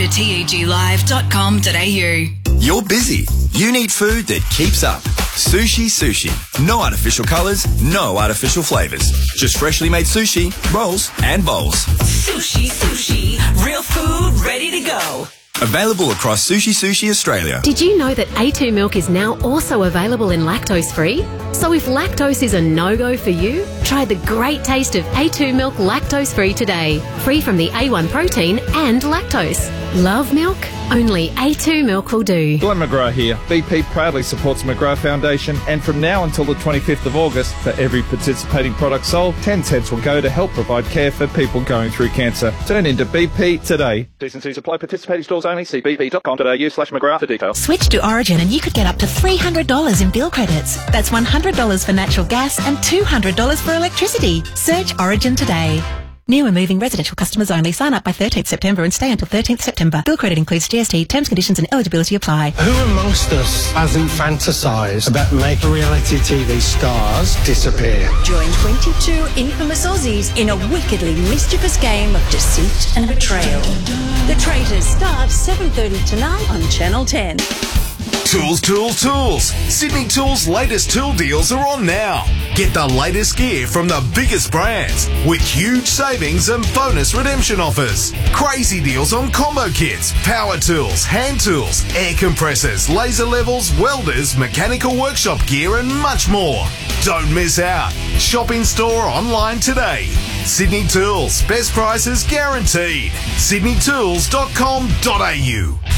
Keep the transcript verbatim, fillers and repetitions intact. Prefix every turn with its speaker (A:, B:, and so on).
A: T E G live dot com dot a u.
B: You're busy. You need food that keeps up. Sushi Sushi. No artificial colours, no artificial flavours. Just freshly made sushi, rolls and bowls.
A: Sushi Sushi. Real food ready to go.
B: Available across Sushi Sushi Australia.
C: Did you know that A two milk is now also available in lactose-free? So if lactose is a no-go for you, try the great taste of A two milk lactose-free today. Free from the A one protein and lactose. Love milk? Only A two milk will do.
D: Glenn McGrath here. B P proudly supports McGrath Foundation, and from now until the twenty-fifth of August, for every participating product sold, ten cents will go to help provide care for people going through cancer. Turn into B P today. T's and C's apply. Participating stores only. See b p dot com dot a u slash McGrath for details.
E: Switch to Origin and you could get up to three hundred dollars in bill credits. That's one hundred dollars for natural gas and two hundred dollars for electricity. Search Origin today. New and moving residential customers only. Sign up by thirteenth September and stay until thirteenth September. Bill credit includes G S T. Terms, conditions and eligibility apply.
F: Who amongst us hasn't fantasised about making reality T V stars disappear?
G: Join twenty-two infamous Aussies in a wickedly mischievous game of deceit and betrayal. The Traitors starts seven thirty tonight on Channel ten.
H: Tools, tools, tools. Sydney Tools' latest tool deals are on now. Get the latest gear from the biggest brands with huge savings and bonus redemption offers. Crazy deals on combo kits, power tools, hand tools, air compressors, laser levels, welders, mechanical workshop gear and much more. Don't miss out. Shop in store or online today. Sydney Tools. Best prices guaranteed. sydney tools dot com dot a u.